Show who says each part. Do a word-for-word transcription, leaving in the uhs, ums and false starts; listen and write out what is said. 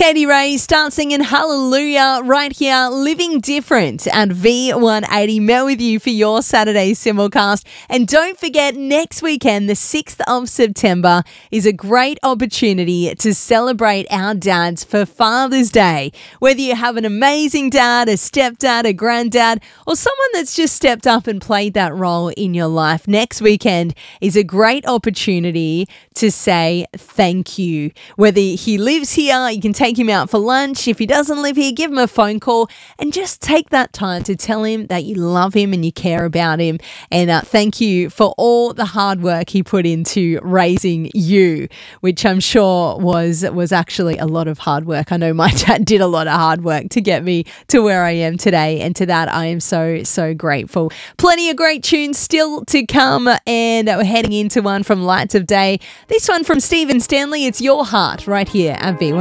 Speaker 1: Katie Ray starts singing Hallelujah right here, Living Different at V one eighty. Mel with you for your Saturday simulcast. And don't forget, next weekend, the sixth of September, is a great opportunity to celebrate our dads for Father's Day. Whether you have an amazing dad, a stepdad, a granddad, or someone that's just stepped up and played that role in your life, next weekend is a great opportunity to say thank you. Whether he lives here, you can take him out for lunch. If he doesn't live here, give him a phone call and just take that time to tell him that you love him and you care about him. And uh, thank you for all the hard work he put into raising you, which I'm sure was was actually a lot of hard work. I know my dad did a lot of hard work to get me to where I am today, and to that I am so, so grateful. Plenty of great tunes still to come, and we're heading into one from Lights of Day. This one from Stephen Stanley. It's Your Heart right here at V one.